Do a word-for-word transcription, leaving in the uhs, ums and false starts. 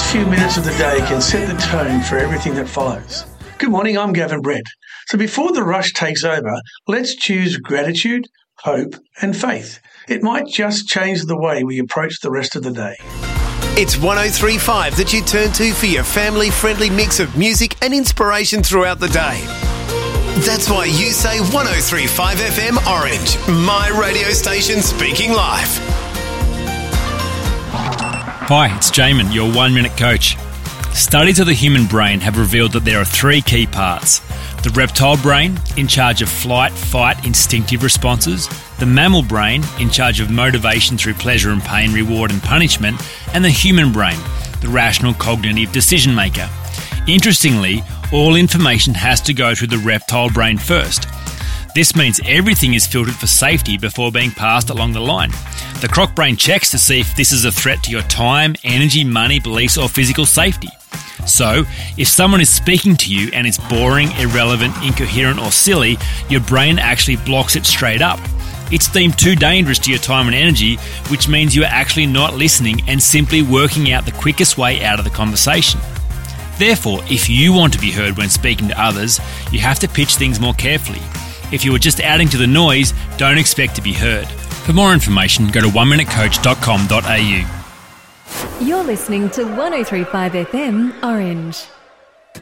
first few minutes of the day can set the tone for everything that follows. Good morning, I'm Gavin Brett. So before the rush takes over, let's choose gratitude, hope and faith. It might just change the way we approach the rest of the day. It's one oh three point five that you turn to for your family-friendly mix of music and inspiration throughout the day. That's why you say one oh three point five F M Orange, my radio station speaking live. Hi, it's Jamin, your one-minute coach. Studies of the human brain have revealed that there are three key parts. The reptile brain, in charge of flight, fight, instinctive responses. The mammal brain, in charge of motivation through pleasure and pain, reward and punishment. And the human brain, the rational cognitive decision maker. Interestingly, all information has to go through the reptile brain first. This means everything is filtered for safety before being passed along the line. The croc brain checks to see if this is a threat to your time, energy, money, beliefs or physical safety. So, if someone is speaking to you and it's boring, irrelevant, incoherent or silly, your brain actually blocks it straight up. It's deemed too dangerous to your time and energy, which means you are actually not listening and simply working out the quickest way out of the conversation. Therefore, if you want to be heard when speaking to others, you have to pitch things more carefully. If you are just adding to the noise, don't expect to be heard. For more information, go to one minute coach dot com dot a u. You're listening to one oh three point five F M Orange.